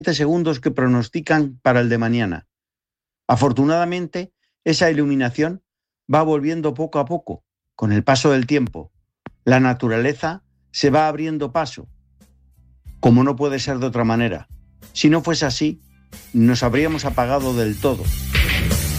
segundos que pronostican para el de mañana. Afortunadamente, esa iluminación va volviendo poco a poco, con el paso del tiempo. La naturaleza se va abriendo paso, como no puede ser de otra manera. Si no fuese así, nos habríamos apagado del todo.